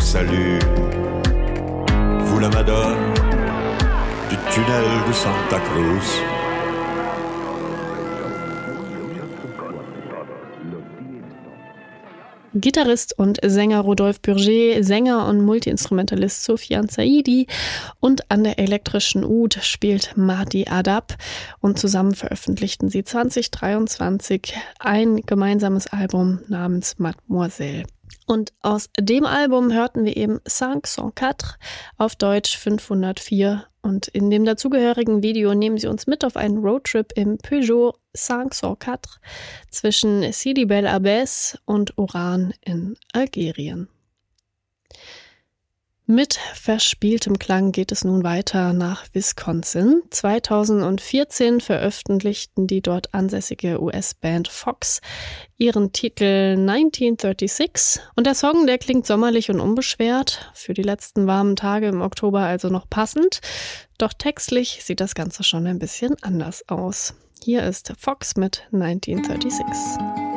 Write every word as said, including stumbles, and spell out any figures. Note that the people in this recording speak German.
salut. Vous la Madone du tunnel de Santa Cruz. Gitarrist und Sänger Rodolphe Burger, Sänger und Multiinstrumentalist Soufiane Saidi und an der elektrischen Oud spielt Mahdi Adab und zusammen veröffentlichten sie zwanzig dreiundzwanzig ein gemeinsames Album namens Mademoiselle. Und aus dem Album hörten wir eben cinq cent vier, auf Deutsch fünfhundertvier. Und in dem dazugehörigen Video nehmen sie uns mit auf einen Roadtrip im Peugeot cinq cent vier zwischen Sidi Bel Abbès und Oran in Algerien. Mit verspieltem Klang geht es nun weiter nach Wisconsin. zweitausendvierzehn veröffentlichten die dort ansässige U S-Band Fox ihren Titel neunzehnhundertsechsunddreißig und der Song, der klingt sommerlich und unbeschwert, für die letzten warmen Tage im Oktober also noch passend, doch textlich sieht das Ganze schon ein bisschen anders aus. Hier ist Fox mit neunzehnhundertsechsunddreißig.